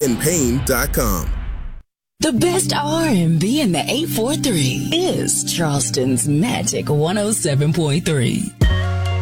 Pain.com. The best R&B in the 843 is Charleston's Magic 107.3.